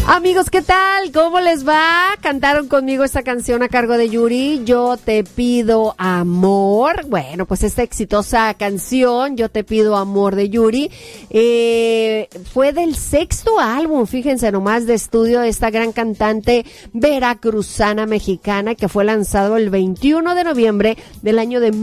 Amigos, ¿qué tal? ¿Cómo les va? Cantaron conmigo esta canción a cargo de Yuri, Yo te pido amor. Bueno, pues esta exitosa canción, Yo te pido amor de Yuri, fue del 6º álbum, fíjense nomás, de estudio de esta gran cantante veracruzana mexicana, que fue lanzado el 21 de noviembre del año de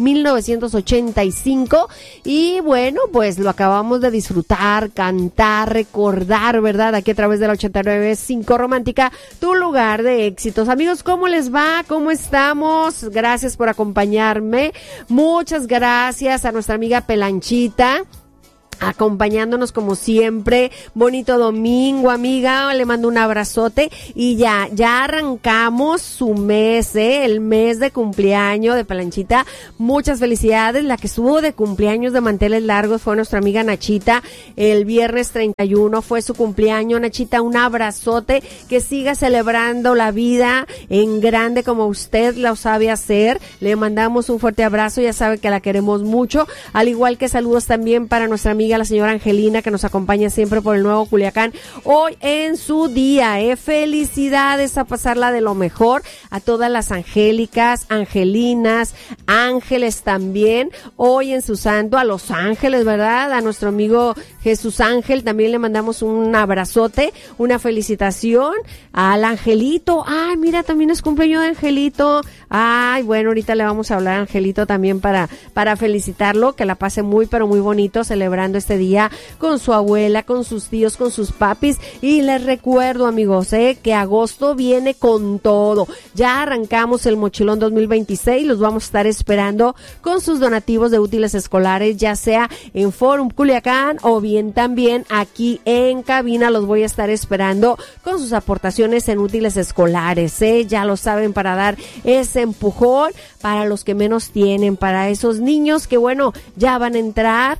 1985. Y bueno, pues lo acabamos de disfrutar, cantar, recordar, ¿verdad? Aquí a través de la 89.5 Romántica, tu lugar de éxitos. Amigos, ¿cómo les va? ¿Cómo estamos? Gracias por acompañarme. Muchas gracias a nuestra amiga Pelanchita, acompañándonos como siempre. Bonito domingo, amiga, le mando un abrazote y ya arrancamos su mes, el mes de cumpleaños de Pelanchita. Muchas felicidades. La que estuvo de cumpleaños de manteles largos fue nuestra amiga Nachita. El viernes 31 fue su cumpleaños. Nachita, un abrazote, que siga celebrando la vida en grande como usted lo sabe hacer. Le mandamos un fuerte abrazo, ya sabe que la queremos mucho, al igual que saludos también para nuestra amiga la señora Angelina, que nos acompaña siempre por el Nuevo Culiacán, hoy en su día. Felicidades, a pasarla de lo mejor, a todas las angélicas, angelinas, ángeles también, hoy en su santo, a los ángeles, ¿verdad? A nuestro amigo Jesús Ángel también le mandamos un abrazote, una felicitación, al Angelito. Ay, mira, también es cumpleaños de Angelito. Ay, bueno, ahorita le vamos a hablar a Angelito también para felicitarlo, que la pase muy, pero muy bonito celebrando este día con su abuela, con sus tíos, con sus papis. Y les recuerdo, amigos, que agosto viene con todo. Ya arrancamos el Mochilón 2026, los vamos a estar esperando con sus donativos de útiles escolares, ya sea en Forum Culiacán o bien también aquí en cabina. Los voy a estar esperando con sus aportaciones en útiles escolares, ya lo saben, para dar ese empujón para los que menos tienen, para esos niños que, bueno, ya van a entrar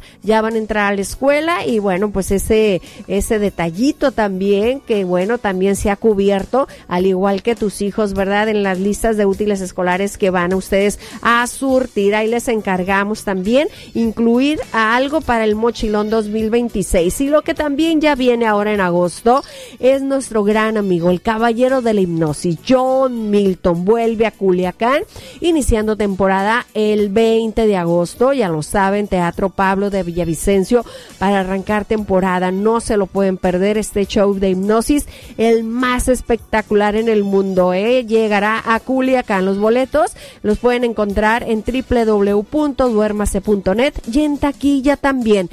a la escuela, y bueno, pues ese detallito también, que bueno, también se ha cubierto, al igual que tus hijos, ¿verdad? En las listas de útiles escolares que van a ustedes a surtir, ahí les encargamos también incluir algo para el Mochilón 2026. Y lo que también ya viene ahora en agosto es nuestro gran amigo, el caballero de la hipnosis, John Milton, vuelve a Culiacán, iniciando temporada el 20 de agosto, ya lo saben, Teatro Pablo de Villavicencio, para arrancar temporada. No se lo pueden perder, este show de hipnosis, el más espectacular en el mundo, llegará a Culiacán. Los boletos los pueden encontrar en www.duermase.net y en taquilla también,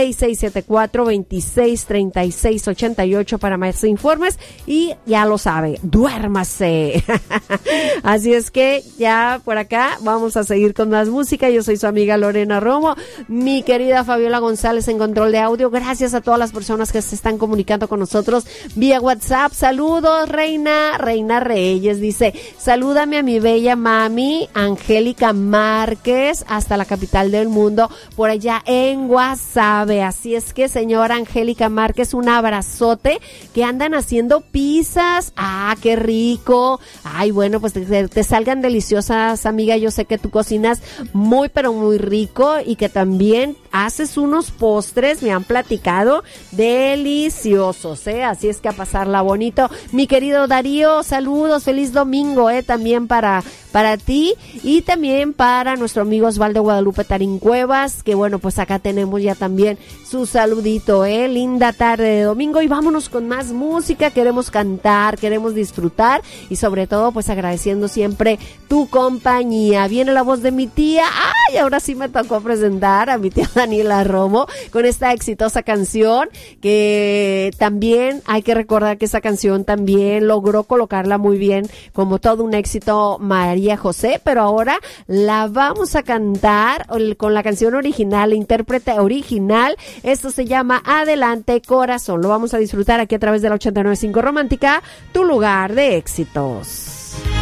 6674-263688 para más informes. Y ya lo sabe, duérmase. Así es que ya por acá vamos a seguir con más música. Yo soy su amiga Lorena Romo, mi querida Fabiola González en control de audio. Gracias a todas las personas que se están comunicando con nosotros vía WhatsApp. Saludos, Reina Reyes, dice, salúdame a mi bella mami Angélica Márquez hasta la capital del mundo, por allá en Guasave. Así es que, señora Angélica Márquez, un abrazote, que andan haciendo pizzas. Ah, qué rico. Ay, bueno, pues te salgan deliciosas, amiga. Yo sé que tú cocinas muy, pero muy rico, y que también haces unos postres, me han platicado, deliciosos, así es que a pasarla bonito. Mi querido Darío, saludos, feliz domingo, también para ti, y también para nuestro amigo Osvaldo Guadalupe Tarín Cuevas, que bueno, pues acá tenemos ya también su saludito, linda tarde de domingo, y vámonos con más música. Queremos cantar, queremos disfrutar, y sobre todo pues agradeciendo siempre tu compañía. Viene la voz de mi tía. Ay, ahora sí me tocó presentar a mi tía Daniela Romo con esta exitosa canción, que también hay que recordar que esa canción también logró colocarla muy bien como todo un éxito María José, pero ahora la vamos a cantar con la canción original, la intérprete original. Esto se llama Adelante Corazón. Lo vamos a disfrutar aquí a través de la 89.5 Romántica, tu lugar de éxitos.